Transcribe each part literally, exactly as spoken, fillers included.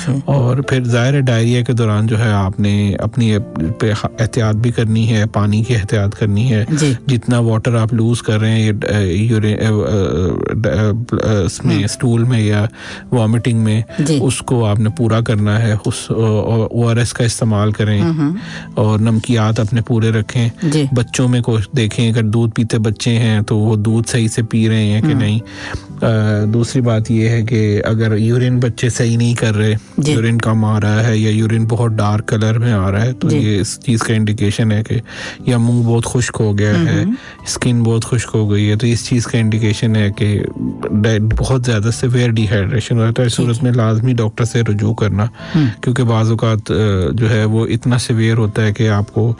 और फिर ज़ाहिर है डायरिया के दौरान जो है आपने अपनी पे एहतियात भी करनी है, पानी की एहतियात करनी है। जितना वाटर आप लूज कर रहे हैं यूरिन इसमें स्टूल में या वॉमिटिंग में, उसको आपने पूरा करना है। उस ओ आर एस का इस्तेमाल करें और नमकियात अपने पूरे रखें। बच्चों में को देखें, अगर दूध पीते बच्चे हैं तो वो दूध सही से पी रहे हैं कि नहीं। आ, दूसरी बात ये है कि अगर यूरिन बच्चे सही नहीं कर रहे, यूरिन कम आ रहा है या यूरिन बहुत डार्क कलर में आ रहा है, तो ये इस चीज़ का इंडिकेशन है कि या मुंह बहुत खुश्क हो गया है, स्किन बहुत खुश्क हो गई है, तो इस चीज़ का इंडिकेशन है कि बहुत ज़्यादा सीवियर डिहाइड्रेशन होता है। इस सूरत में लाजमी डॉक्टर से रुजू करना, क्योंकि बाज़ औक़ात जो है वो इतना सीवियर होता है कि आपको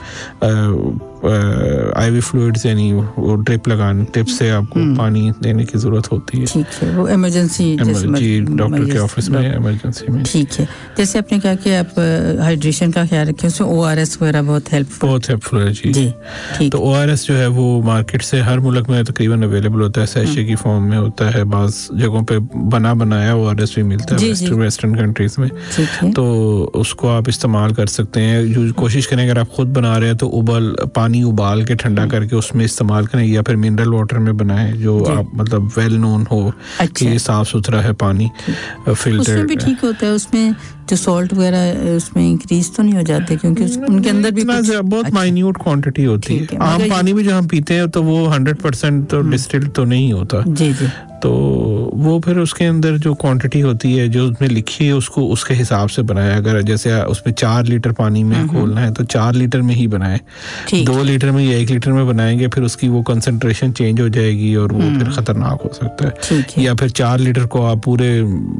आईवी फ्लूइड्स यानी वो ड्रिप लगाने, टिप से आपको पानी देने की ज़रूरत होती है। ठीक है, वो इमरजेंसी जी डॉक्टर के ऑफिस में, इमरजेंसी में। ठीक है, जैसे आपने कहा कि आप हाइड्रेशन का ख्याल रखें, उसमें ओआरएस वगैरह बहुत हेल्पफुल बहुत हेल्पफुल है जी। जी ठीक। तो ओआरएस जो है वो मार्केट से हर मुल्क में तकरीबन अवेलेबल होता है, सैशे की फॉर्म में होता है, बाज़ जगहों पे बना बनाया ओआरएस भी मिलता है वेस्टर्न वेस्टर्न कंट्रीज में। तो उसको आप इस्तेमाल कर सकते हैं। कोशिश करें अगर आप खुद बना रहे हैं तो उबल पानी उबाल के ठंडा करके उसमें इस्तेमाल करें, या फिर मिनरल वाटर में बनाएं जो आप मतलब वेल नोन हो कि ये साफ सुथरा है पानी, फिल्टर। उसमें भी ठीक होता है, उसमें जो सॉल्ट वगैरह उसमें इंक्रीज तो नहीं हो जाते, क्योंकि उनके अंदर भी कुछ बहुत माइन्यूट क्वांटिटी होती है। आम पानी भी जो हम पीते हैं तो वो हंड्रेड परसेंट तो डिस्टिल्ड तो नहीं होता। जी जी। तो वो फिर उसके अंदर जो क्वांटिटी होती है जो उसमें लिखी है उसको उसके हिसाब से बनाए। अगर जैसे उसमें चार लीटर पानी में खोलना है तो चार लीटर में ही बनाए। दो लीटर में या एक लीटर में बनाएंगे फिर उसकी वो कंसंट्रेशन चेंज हो जाएगी और वो फिर खतरनाक हो सकता है, है। या फिर चार लीटर को आप पूरे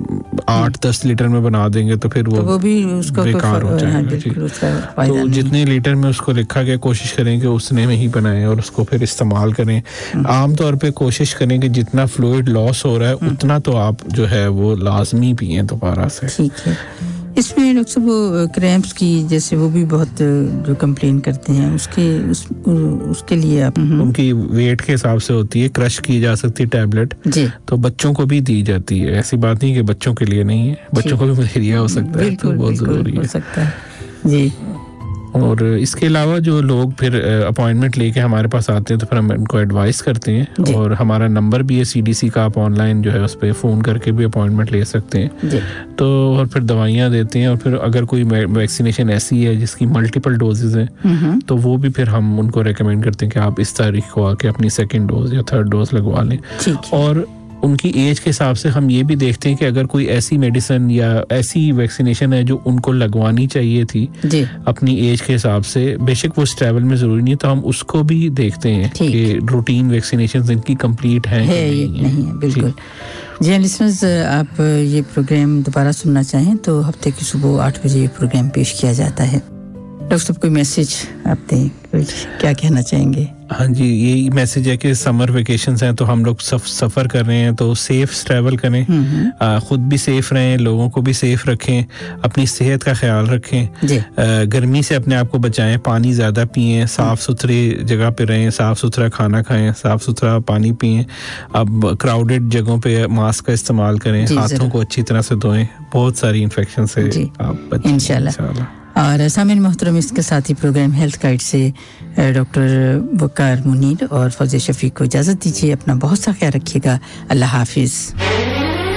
आठ दस लीटर में बना देंगे तो फिर वो, तो वो भी उसका बेकार हो जाएगा। तो जितने लीटर में उसको लिखा गया कोशिश करें कि उतने में ही बनाएं और उसको फिर इस्तेमाल करें। आमतौर पे कोशिश करें कि जितना फ्लूइड लॉस हो रहा है उतना तो आप जो है वो लाजमी पिएं दोबारा से। ठीक है। इसमें डॉक्टर साहब वो क्रैम्प्स की जैसे वो भी बहुत जो कंप्लेन करते हैं उसके उस, उसके लिए आप उनकी वेट के हिसाब से होती है, क्रश की जा सकती है टैबलेट, तो बच्चों को भी दी जाती है। ऐसी बात नहीं कि बच्चों के लिए नहीं है, बच्चों को भी मलेरिया हो सकता है, तो बहुत जरूरी हो सकता है जी। और इसके अलावा जो लोग फिर अपॉइंटमेंट लेके हमारे पास आते हैं तो फिर हम उनको एडवाइस करते हैं और हमारा नंबर भी है सीडीसी का, आप ऑनलाइन जो है उस पर फ़ोन करके भी अपॉइंटमेंट ले सकते हैं। तो और फिर दवाइयाँ देते हैं और फिर अगर कोई वैक्सीनेशन ऐसी है जिसकी मल्टीपल डोजेज हैं तो वो भी फिर हम उनको रेकमेंड करते हैं कि आप इस तारीख को आके अपनी सेकेंड डोज या थर्ड डोज लगवा लें। और उनकी एज के हिसाब से हम ये भी देखते हैं कि अगर कोई ऐसी मेडिसिन या ऐसी वैक्सीनेशन है जो उनको लगवानी चाहिए थी जी। अपनी एज के हिसाब से, बेशक वो ट्रैवल में जरूरी नहीं, तो हम उसको भी देखते हैं कि रूटीन वैक्सीनेशन इनकी कंप्लीट हैं है या नहीं है। बिल्कुल जी। लिसनर्स, आप ये प्रोग्राम दोबारा सुनना चाहें तो हफ्ते की सुबह आठ बजे ये प्रोग्राम पेश किया जाता है। डॉक्टर साहब कोई मैसेज आप दें, क्या कहना चाहेंगे? हाँ जी, यही मैसेज है कि समर वेकेशंस हैं तो हम लोग सफ, सफ़र कर रहे हैं तो सेफ ट्रैवल करें, आ, खुद भी सेफ रहें, लोगों को भी सेफ रखें, अपनी सेहत का ख्याल रखें, आ, गर्मी से अपने आप को बचाएं, पानी ज़्यादा पिएं, साफ़ सुथरी जगह पे रहें, साफ़ सुथरा खाना खाएं, साफ़ सुथरा पानी पिएं। अब क्राउडेड जगहों पे मास्क का इस्तेमाल करें, हाथों को अच्छी तरह से धोएं, बहुत सारी इन्फेक्शन से आप बचें इंशाल्लाह। और सामिन मोहतरम, इसके साथ ही प्रोग्राम हेल्थ गाइड से डॉक्टर वकार मुनीर और फौजिया शफीक को इजाज़त दीजिए। अपना बहुत सा ख्याल रखिएगा। अल्लाह हाफिज़।